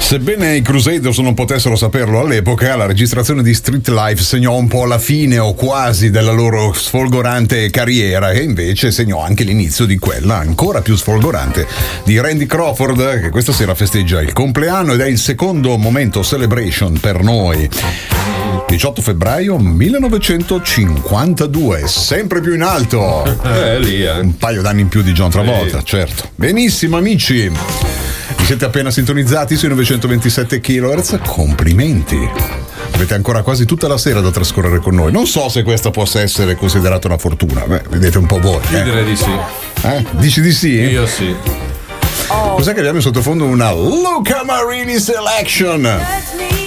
Sebbene i Crusaders non potessero saperlo all'epoca, la registrazione di Street Life segnò un po' la fine o quasi della loro sfolgorante carriera, e invece segnò anche l'inizio di quella ancora più sfolgorante di Randy Crawford, che questa sera festeggia il compleanno ed è il secondo momento celebration per noi. 18 febbraio 1952, sempre più in alto. Lì, Un paio d'anni in più di John Travolta, certo. Benissimo, amici. Vi siete appena sintonizzati sui 927 kHz? Complimenti. Avete ancora quasi tutta la sera da trascorrere con noi. Non so se questa possa essere considerata una fortuna. Beh, vedete un po' voi. Io direi di sì. Dici di sì? Io sì. Cos'è che abbiamo in sottofondo? Una Luca Marini Selection.